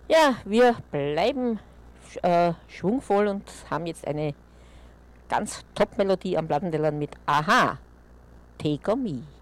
Ja, wir bleiben schwungvoll und haben jetzt eine ganz Top-Melodie am Plattenteller mit Aha, Take on Me.